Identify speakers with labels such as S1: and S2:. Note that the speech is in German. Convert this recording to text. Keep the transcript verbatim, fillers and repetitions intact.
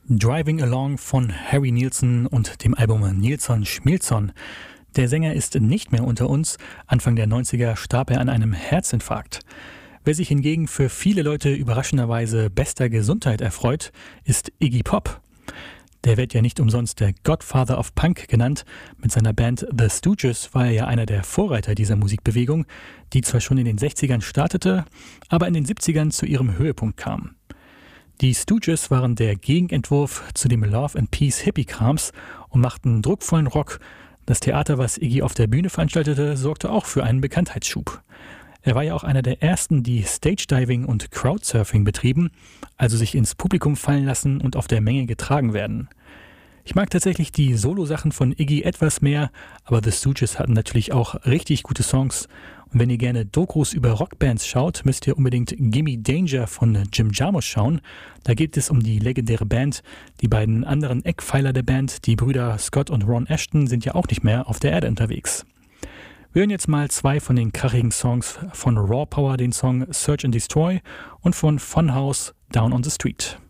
S1: Driving Along von Harry Nilsson und dem Album Nilsson Schmilsson. Der Sänger ist nicht mehr unter uns. Anfang der neunziger starb er an einem Herzinfarkt. Wer sich hingegen für viele Leute überraschenderweise bester Gesundheit erfreut, ist Iggy Pop. Der wird ja nicht umsonst der Godfather of Punk genannt. Mit seiner Band The Stooges war er ja einer der Vorreiter dieser Musikbewegung, die zwar schon in den sechzigern startete, aber in den siebzigern zu ihrem Höhepunkt kam. Die Stooges waren der Gegenentwurf zu dem Love and Peace Hippie-Krams und machten druckvollen Rock. Das Theater, was Iggy auf der Bühne veranstaltete, sorgte auch für einen Bekanntheitsschub. Er war ja auch einer der ersten, die Stage-Diving und Crowdsurfing betrieben, also sich ins Publikum fallen lassen und auf der Menge getragen werden. Ich mag tatsächlich die Solo-Sachen von Iggy etwas mehr, aber The Stooges hatten natürlich auch richtig gute Songs. Und wenn ihr gerne Dokus über Rockbands schaut, müsst ihr unbedingt Gimme Danger von Jim Jarmusch schauen. Da geht es um die legendäre Band. Die beiden anderen Eckpfeiler der Band, die Brüder Scott und Ron Ashton, sind ja auch nicht mehr auf der Erde unterwegs. Wir hören jetzt mal zwei von den krachigen Songs von Raw Power, den Song Search and Destroy, und von Funhouse Down on the Street.